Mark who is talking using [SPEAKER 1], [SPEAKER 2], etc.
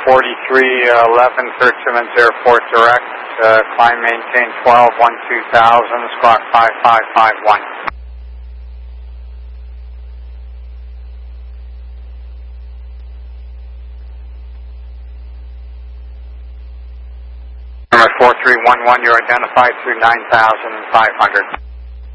[SPEAKER 1] 4311, third Simmons Airport direct, climb maintain 12, 12000, squawk 5551. Number 4311, you're identified through 9500.